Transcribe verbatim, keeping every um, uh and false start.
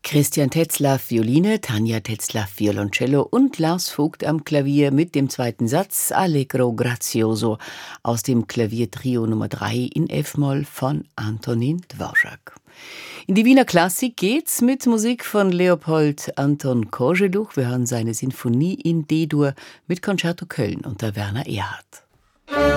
Christian Tetzlaff Violine, Tanja Tetzlaff Violoncello und Lars Vogt am Klavier mit dem zweiten Satz Allegro grazioso aus dem Klaviertrio Nummer drei in F-Moll von Antonin Dvorak. In die Wiener Klassik geht's mit Musik von Leopold Anton Koželuch. Wir hören seine Sinfonie in D-Dur mit Concerto Köln unter Werner Erhardt.